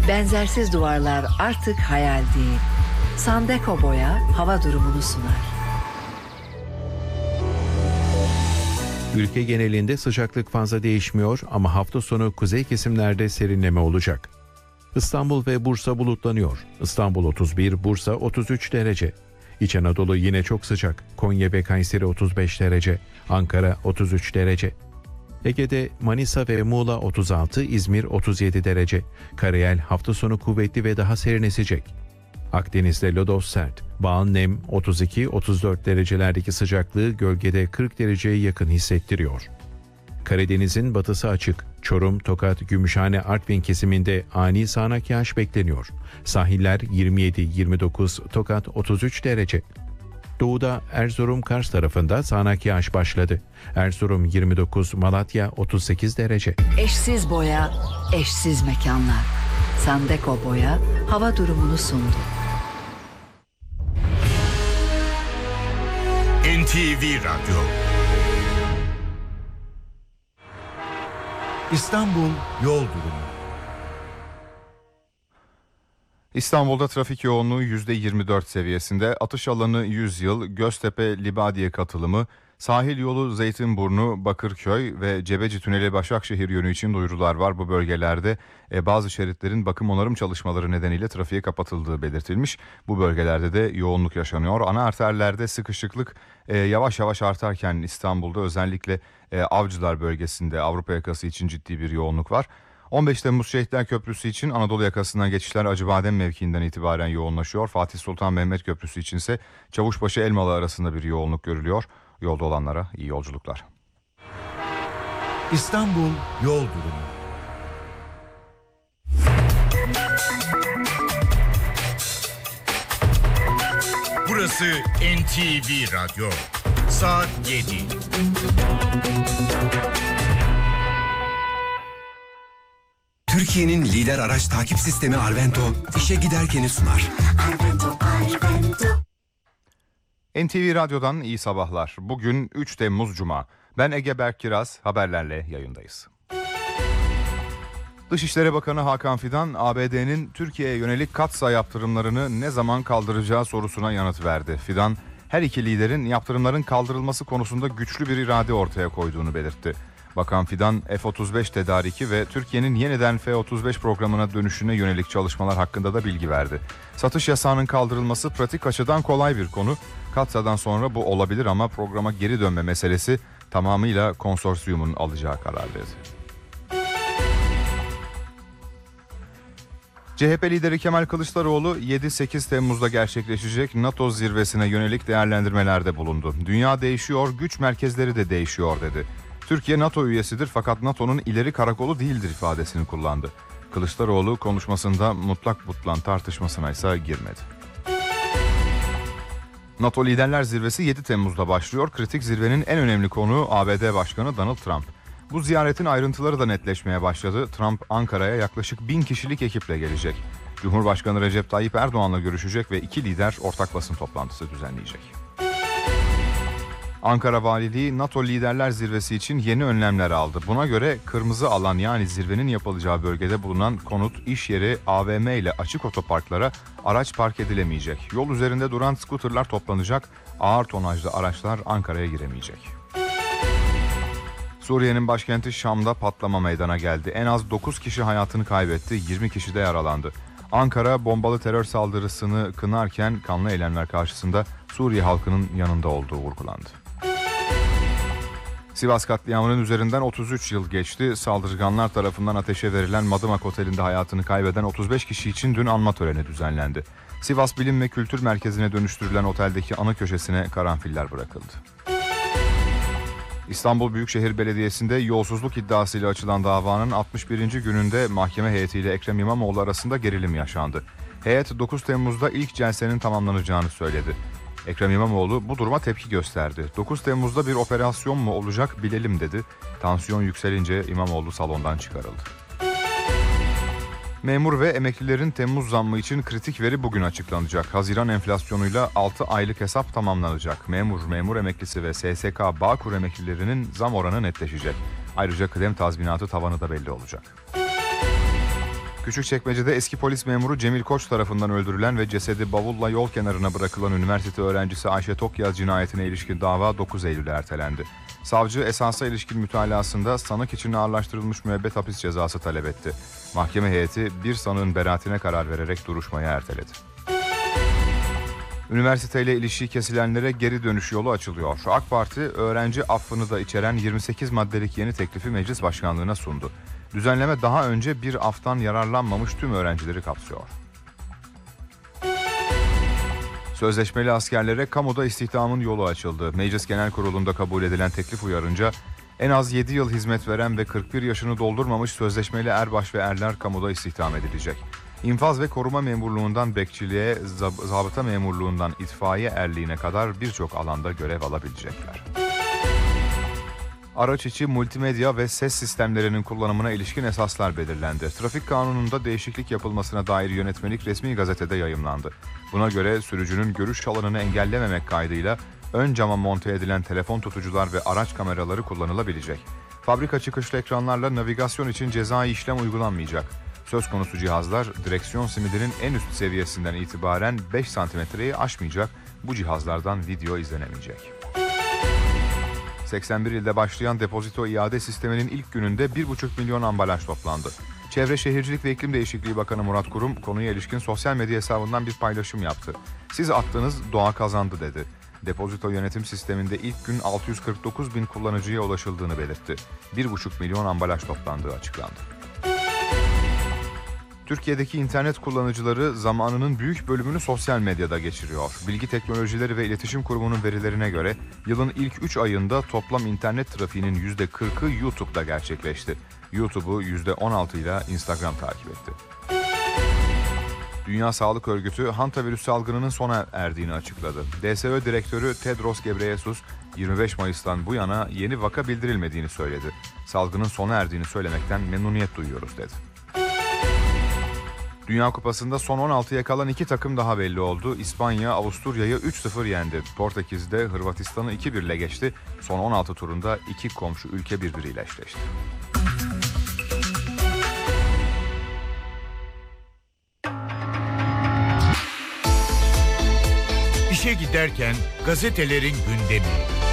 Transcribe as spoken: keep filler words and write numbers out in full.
Benzersiz duvarlar artık hayal değil. Sandeko Boya hava durumunu sunar. Ülke genelinde sıcaklık fazla değişmiyor ama hafta sonu kuzey kesimlerde serinleme olacak. İstanbul ve Bursa bulutlanıyor. İstanbul otuz bir, Bursa otuz üç derece. İç Anadolu yine çok sıcak. Konya ve Kayseri otuz beş derece. Ankara otuz üç derece. Ege'de Manisa ve Muğla otuz altı, İzmir otuz yedi derece. Karayel hafta sonu kuvvetli ve daha serin esecek. Akdeniz'de lodos sert. Bağın nem otuz iki otuz dört derecelerdeki sıcaklığı gölgede kırk dereceye yakın hissettiriyor. Karadeniz'in batısı açık. Çorum, Tokat, Gümüşhane, Artvin kesiminde ani sağanak yağış bekleniyor. Sahiller yirmi yedi yirmi dokuz, Tokat otuz üç derece. Doğuda Erzurum, Kars tarafında sağanak yağış başladı. Erzurum yirmi dokuz, Malatya otuz sekiz derece. Eşsiz boya, eşsiz mekanlar. Sandeko Boya hava durumunu sundu. N T V Radyo. İstanbul yol durumu. İstanbul'da trafik yoğunluğu yüzde yirmi dört seviyesinde, atış alanı yüz yıl, Göztepe Libadiye katılımı, sahil yolu Zeytinburnu, Bakırköy ve Cebeci Tüneli Başakşehir yönü için duyurular var. Bu bölgelerde e, bazı şeritlerin bakım onarım çalışmaları nedeniyle trafiğe kapatıldığı belirtilmiş. Bu bölgelerde de yoğunluk yaşanıyor. Ana arterlerde sıkışıklık e, yavaş yavaş artarken İstanbul'da özellikle e, Avcılar bölgesinde Avrupa yakası için ciddi bir yoğunluk var. on beş Temmuz Şehitler Köprüsü için Anadolu yakasından geçişler Acıbadem mevkiinden itibaren yoğunlaşıyor. Fatih Sultan Mehmet Köprüsü içinse Çavuşbaşı Elmalı arasında bir yoğunluk görülüyor. Yolda olanlara iyi yolculuklar. İstanbul yol durumu. Burası N T V Radyo. Saat yedi. Türkiye'nin lider araç takip sistemi Arvento, işe giderkeni sunar. Arvento, Arvento. N T V Radyo'dan iyi sabahlar. Bugün üç Temmuz Cuma. Ben Ege Berk Kiraz, haberlerle yayındayız. Dışişleri Bakanı Hakan Fidan, A B D'nin Türkiye'ye yönelik katsayı yaptırımlarını ne zaman kaldıracağı sorusuna yanıt verdi. Fidan, her iki liderin yaptırımların kaldırılması konusunda güçlü bir irade ortaya koyduğunu belirtti. Bakan Fidan, F otuz beş tedariki ve Türkiye'nin yeniden F otuz beş programına dönüşüne yönelik çalışmalar hakkında da bilgi verdi. Satış yasağının kaldırılması pratik açıdan kolay bir konu. Katsa'dan sonra bu olabilir ama programa geri dönme meselesi tamamıyla konsorsiyumun alacağı karar dedi. C H P lideri Kemal Kılıçdaroğlu yedi sekiz Temmuz'da gerçekleşecek NATO zirvesine yönelik değerlendirmelerde bulundu. Dünya değişiyor, güç merkezleri de değişiyor dedi. Türkiye NATO üyesidir fakat NATO'nun ileri karakolu değildir ifadesini kullandı. Kılıçdaroğlu konuşmasında mutlak butlan tartışmasına ise girmedi. NATO Liderler Zirvesi yedi Temmuz'da başlıyor. Kritik zirvenin en önemli konuğu A B D Başkanı Donald Trump. Bu ziyaretin ayrıntıları da netleşmeye başladı. Trump Ankara'ya yaklaşık bin kişilik ekiple gelecek. Cumhurbaşkanı Recep Tayyip Erdoğan'la görüşecek ve iki lider ortak basın toplantısı düzenleyecek. Ankara Valiliği NATO Liderler Zirvesi için yeni önlemler aldı. Buna göre kırmızı alan, yani zirvenin yapılacağı bölgede bulunan konut, iş yeri, A V M ile açık otoparklara araç park edilemeyecek. Yol üzerinde duran skuterlar toplanacak, ağır tonajlı araçlar Ankara'ya giremeyecek. Suriye'nin başkenti Şam'da patlama meydana geldi. En az dokuz kişi hayatını kaybetti, yirmi kişi de yaralandı. Ankara bombalı terör saldırısını kınarken kanlı eylemler karşısında Suriye halkının yanında olduğu vurgulandı. Sivas katliamının üzerinden otuz üç yıl geçti. Saldırganlar tarafından ateşe verilen Madımak Oteli'nde hayatını kaybeden otuz beş kişi için dün anma töreni düzenlendi. Sivas Bilim ve Kültür Merkezi'ne dönüştürülen oteldeki ana köşesine karanfiller bırakıldı. İstanbul Büyükşehir Belediyesi'nde yolsuzluk iddiasıyla açılan davanın altmış birinci gününde mahkeme heyetiyle Ekrem İmamoğlu arasında gerilim yaşandı. Heyet dokuz Temmuz'da ilk celsenin tamamlanacağını söyledi. Ekrem İmamoğlu bu duruma tepki gösterdi. dokuz Temmuz'da bir operasyon mu olacak bilelim dedi. Tansiyon yükselince İmamoğlu salondan çıkarıldı. Memur ve emeklilerin Temmuz zammı için kritik veri bugün açıklanacak. Haziran enflasyonuyla altı aylık hesap tamamlanacak. Memur, memur emeklisi ve S S K Bağkur emeklilerinin zam oranı netleşecek. Ayrıca kıdem tazminatı tavanı da belli olacak. Küçükçekmece'de eski polis memuru Cemil Koç tarafından öldürülen ve cesedi bavulla yol kenarına bırakılan üniversite öğrencisi Ayşe Tokyaz cinayetine ilişkin dava dokuz Eylül'e ertelendi. Savcı esasa ilişkin mütalasında sanık için ağırlaştırılmış müebbet hapis cezası talep etti. Mahkeme heyeti bir sanığın beraatine karar vererek duruşmayı erteledi. Üniversiteyle ilişiği kesilenlere geri dönüş yolu açılıyor. AK Parti öğrenci affını da içeren yirmi sekiz maddelik yeni teklifi meclis başkanlığına sundu. Düzenleme daha önce bir aftan yararlanmamış tüm öğrencileri kapsıyor. Sözleşmeli askerlere kamuda istihdamın yolu açıldı. Meclis Genel Kurulu'nda kabul edilen teklif uyarınca en az yedi yıl hizmet veren ve kırk bir yaşını doldurmamış sözleşmeli erbaş ve erler kamuda istihdam edilecek. İnfaz ve koruma memurluğundan bekçiliğe, zab- zabıta memurluğundan itfaiye erliğine kadar birçok alanda görev alabilecekler. Araç içi multimedya ve ses sistemlerinin kullanımına ilişkin esaslar belirlendi. Trafik kanununda değişiklik yapılmasına dair yönetmelik resmi gazetede yayımlandı. Buna göre sürücünün görüş alanını engellememek kaydıyla ön cama monte edilen telefon tutucular ve araç kameraları kullanılabilecek. Fabrika çıkışlı ekranlarla navigasyon için cezai işlem uygulanmayacak. Söz konusu cihazlar direksiyon simidinin en üst seviyesinden itibaren beş santimetreyi aşmayacak. Bu cihazlardan video izlenemeyecek. seksen bir ilde başlayan depozito iade sisteminin ilk gününde bir buçuk milyon ambalaj toplandı. Çevre Şehircilik ve İklim Değişikliği Bakanı Murat Kurum konuya ilişkin sosyal medya hesabından bir paylaşım yaptı. Siz attığınız doğa kazandı dedi. Depozito yönetim sisteminde ilk gün altı yüz kırk dokuz bin kullanıcıya ulaşıldığını belirtti. bir buçuk milyon ambalaj toplandığı açıklandı. Türkiye'deki internet kullanıcıları zamanının büyük bölümünü sosyal medyada geçiriyor. Bilgi Teknolojileri ve İletişim Kurumu'nun verilerine göre yılın ilk üç ayında toplam internet trafiğinin yüzde kırkı YouTube'da gerçekleşti. YouTube'u yüzde on altı ile Instagram takip etti. Dünya Sağlık Örgütü hantavirüs salgınının sona erdiğini açıkladı. D S Ö Direktörü Tedros Ghebreyesus, yirmi beş Mayıs'tan bu yana yeni vaka bildirilmediğini söyledi. Salgının sona erdiğini söylemekten memnuniyet duyuyoruz dedi. Dünya Kupası'nda son on altıya kalan iki takım daha belli oldu. İspanya Avusturya'yı üç sıfır yendi. Portekiz'de Hırvatistan'ı iki bir ile geçti. Son on altı turunda iki komşu ülke birbiriyle eşleşti. İşe giderken gazetelerin gündemi.